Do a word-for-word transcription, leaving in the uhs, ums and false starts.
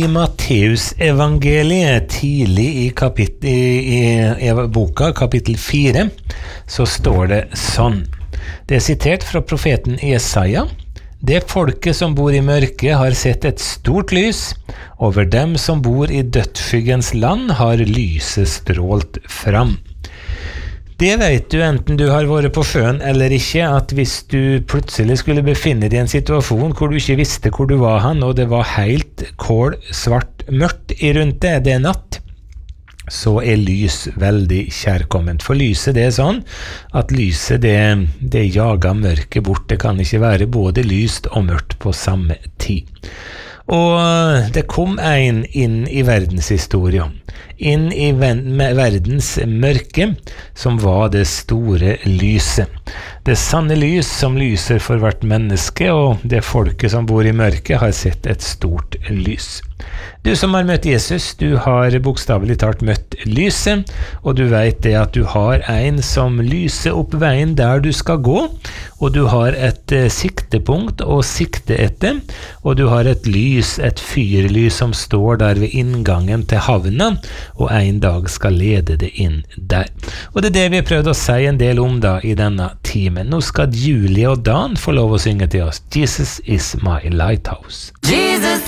I Matteus evangeliet tidlig i, kapit- i, i, i boka, kapittel fire, så står det sånn. Det er sitert fra profeten Jesaja. Det folket som bor i mørket har sett et stort lys. Over dem som bor i dødsskyggens land har lyset strålt fram. Det vet du enten du har vært på sjøen eller ikke, at hvis du plutselig skulle befinne deg I en situasjon hvor du ikke visste hvor du var han, og det var helt kål, svart, mørkt I rundt det, det er natt, så er lys veldig kjærkomment. For lyset det er sånn, at lyset det, det jager mørket bort. Det kan ikke være både lyst og mørkt på samme tid. Og det kom en inn I verdenshistorien, inn I verdens mørke, som var det store lyset. Det sanne lys som lyser for hvert menneske, og det folket som bor I mørket har sett et stort lys. Du som har møtt Jesus, du har bokstavelig talt møtt lyset, og du vet det at du har en som lyser opp veien der du skal gå, og du har et eh, siktepunkt å sikte etter, og du har et lys, et fyrlys som står der ved inngangen til havna, og en dag skal lede det inn der. Og det er det vi har prøvd å si en del om da I denne timen. Nå skal Julie og Dan få lov å synge til oss. Jesus is my lighthouse. Jesus